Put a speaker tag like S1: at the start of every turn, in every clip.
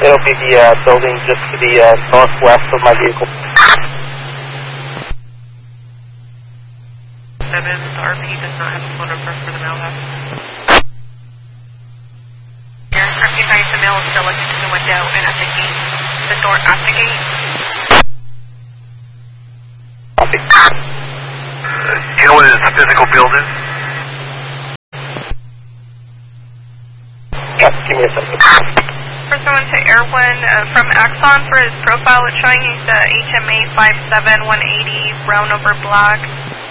S1: It'll be the building just to the northwest of my vehicle.
S2: 7, the RP does not have a phone number for the mail house. Here, RP finds the mail is still looking to the window and at the gate. The door at the gate.
S1: Copy.
S3: Do you know what his physical build is?
S1: Yeah, give me a second.
S2: First one to Erwin from Axon for his profile. It's showing he's HMA 57180, brown over black.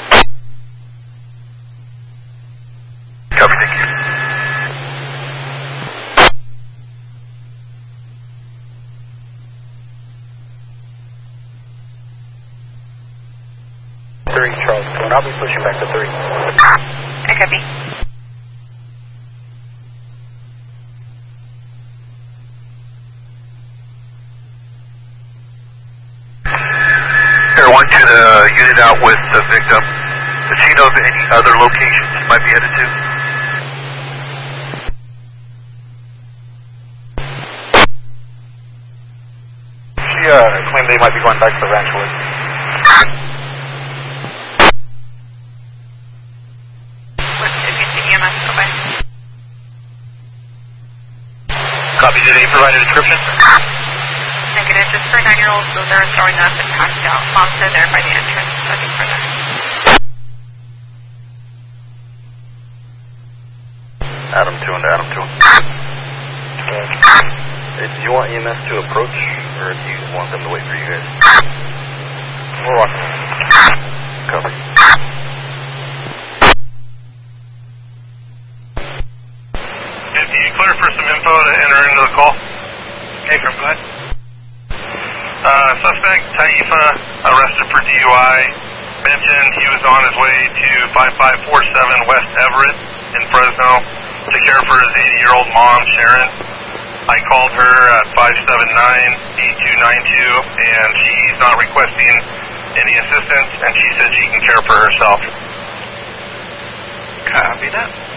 S3: Copy, thank you.
S1: Charles, I'll be pushing back to 3.
S2: I copy.
S3: Everyone to the unit out with the victim. Does she know of any other locations he might be headed to?
S1: She claimed they might be going back to the ranch wood.
S3: Copy, did he provide a description?
S2: Negative, just for 9-year-olds, so they're throwing up and passed out. Mom's there by the entrance, looking for them.
S1: Adam 2 into Adam 2. Hey, do you want EMS to approach, or do you want them to wait for you guys? We're walking. Copy.
S3: Do you clear for some info to enter into the call? Okay, from go ahead. Suspect Taifa arrested for DUI. Mentioned he was on his way to 5547 West Everett in Fresno to care for his 80-year-old mom, Sharon. I called her at 579-8292, and she's not requesting any assistance, and she said she can care for herself. Copy that.